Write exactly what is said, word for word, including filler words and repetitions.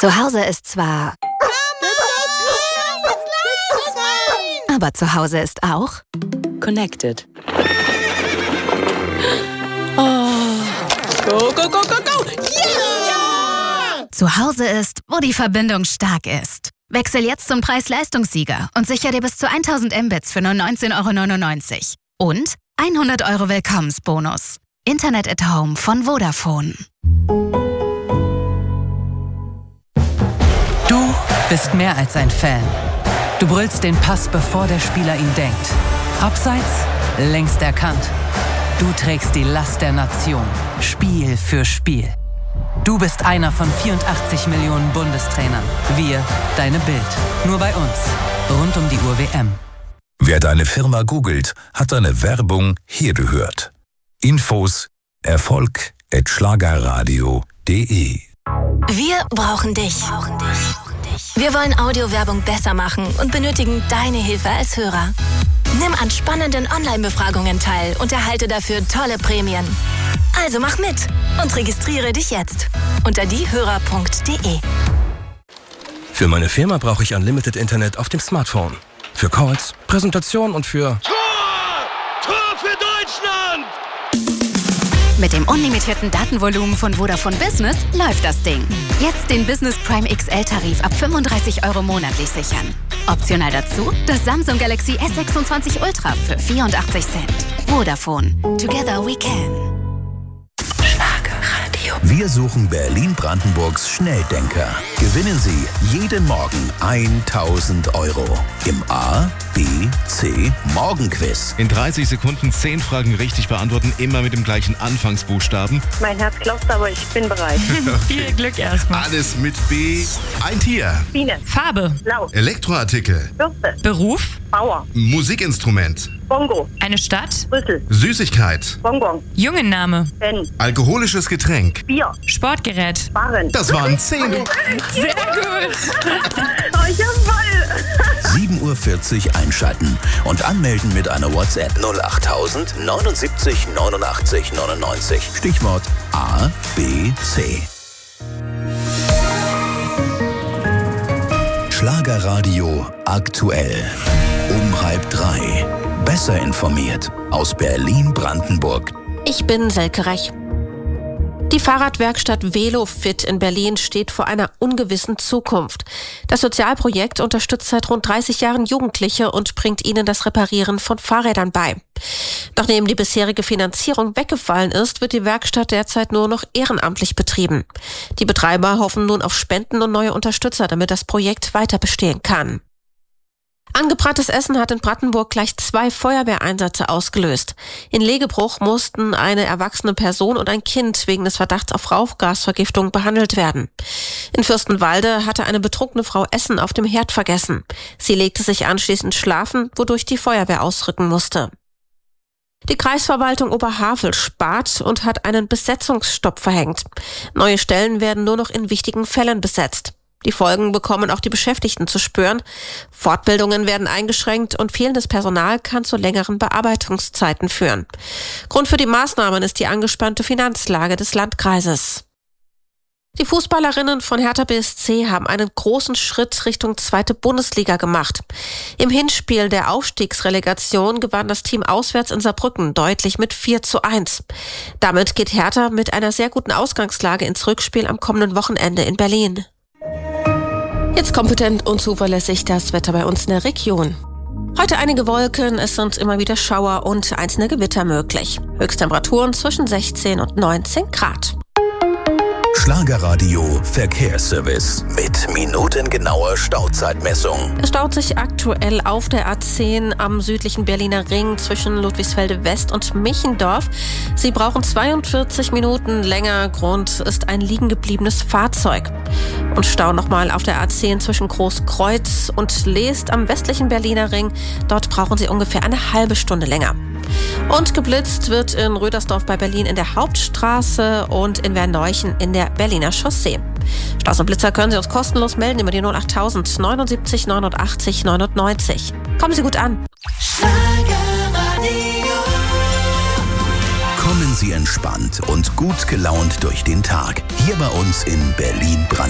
Zu Hause ist zwar... Aber zu Hause ist auch... Connected. Oh. Go, go, go, go, go! Yeah! Zu Hause ist, wo die Verbindung stark ist. Wechsel jetzt zum Preis-Leistungssieger und sicher dir bis zu tausend Mbits für nur neunzehn Euro neunundneunzig. Und hundert Euro Willkommensbonus. Internet at Home von Vodafone. Du bist mehr als ein Fan. Du brüllst den Pass, bevor der Spieler ihn denkt. Abseits, längst erkannt. Du trägst die Last der Nation, Spiel für Spiel. Du bist einer von vierundachtzig Millionen Bundestrainern. Wir, deine Bild. Nur bei uns. Rund um die Uhr W M. Wer deine Firma googelt, hat deine Werbung hier gehört. Infos erfolg at schlagerradio punkt de. Wir brauchen dich. Wir wollen Audiowerbung besser machen und benötigen deine Hilfe als Hörer. Nimm an spannenden Online-Befragungen teil und erhalte dafür tolle Prämien. Also mach mit und registriere dich jetzt unter diehörer punkt de. Für meine Firma brauche ich Unlimited Internet auf dem Smartphone. Für Calls, Präsentation und für... Tor! Tor für Deutschland! Mit dem unlimitierten Datenvolumen von Vodafone Business läuft das Ding. Jetzt den Business Prime X L-Tarif ab fünfunddreißig Euro monatlich sichern. Optional dazu das Samsung Galaxy S sechsundzwanzig Ultra für vierundachtzig Cent. Vodafone. Together we can. Schlagerradio. Wir suchen Berlin-Brandenburgs Schnelldenker. Gewinnen Sie jeden Morgen tausend Euro im A, B, C Morgenquiz. In dreißig Sekunden zehn Fragen richtig beantworten, immer mit dem gleichen Anfangsbuchstaben. Mein Herz klopft, aber ich bin bereit. Okay. Viel Glück erstmal. Alles mit B. Ein Tier. Biene. Farbe. Blau. Elektroartikel. Bürste. Beruf. Bauer. Musikinstrument. Bongo. Eine Stadt. Brüssel. Süßigkeit. Bonbon. Jungenname. Ben. Alkoholisches Getränk. Bier. Sportgerät. Barren. Das waren zehn. Sehr gut. Oh, ich hab voll. sieben Uhr vierzig einschalten und anmelden mit einer WhatsApp null achttausend neunundsiebzig neunundachtzig neunundneunzig. Stichwort A, B, C. Schlagerradio aktuell. Um halb drei. Besser informiert aus Berlin-Brandenburg. Ich bin Selke Rech. Die Fahrradwerkstatt VeloFit in Berlin steht vor einer ungewissen Zukunft. Das Sozialprojekt unterstützt seit rund dreißig Jahren Jugendliche und bringt ihnen das Reparieren von Fahrrädern bei. Doch neben die bisherige Finanzierung weggefallen ist, wird die Werkstatt derzeit nur noch ehrenamtlich betrieben. Die Betreiber hoffen nun auf Spenden und neue Unterstützer, damit das Projekt weiter bestehen kann. Angebranntes Essen hat in Brandenburg gleich zwei Feuerwehreinsätze ausgelöst. In Legebruch mussten eine erwachsene Person und ein Kind wegen des Verdachts auf Rauchgasvergiftung behandelt werden. In Fürstenwalde hatte eine betrunkene Frau Essen auf dem Herd vergessen. Sie legte sich anschließend schlafen, wodurch die Feuerwehr ausrücken musste. Die Kreisverwaltung Oberhavel spart und hat einen Besetzungsstopp verhängt. Neue Stellen werden nur noch in wichtigen Fällen besetzt. Die Folgen bekommen auch die Beschäftigten zu spüren. Fortbildungen werden eingeschränkt und fehlendes Personal kann zu längeren Bearbeitungszeiten führen. Grund für die Maßnahmen ist die angespannte Finanzlage des Landkreises. Die Fußballerinnen von Hertha B S C haben einen großen Schritt Richtung zweite Bundesliga gemacht. Im Hinspiel der Aufstiegsrelegation gewann das Team auswärts in Saarbrücken deutlich mit vier zu eins. Damit geht Hertha mit einer sehr guten Ausgangslage ins Rückspiel am kommenden Wochenende in Berlin. Jetzt kompetent und zuverlässig das Wetter bei uns in der Region. Heute einige Wolken, es sind immer wieder Schauer und einzelne Gewitter möglich. Höchsttemperaturen zwischen sechzehn und neunzehn Grad. Schlagerradio Verkehrsservice mit minutengenauer Stauzeitmessung. Es staut sich aktuell auf der A zehn am südlichen Berliner Ring zwischen Ludwigsfelde West und Michendorf. Sie brauchen zweiundvierzig Minuten länger. Grund ist ein liegen gebliebenes Fahrzeug. Und Stau nochmal auf der A zehn zwischen Großkreuz und Leest am westlichen Berliner Ring. Dort brauchen Sie ungefähr eine halbe Stunde länger. Und geblitzt wird in Rödersdorf bei Berlin in der Hauptstraße und in Werneuchen in der Berliner Chaussee. Staus und Blitzer können Sie uns kostenlos melden über die null achttausend neunundsiebzig neunundachtzig neunundneunzig. Kommen Sie gut an. Kommen Sie entspannt und gut gelaunt durch den Tag. Hier bei uns in Berlin-Brandenburg.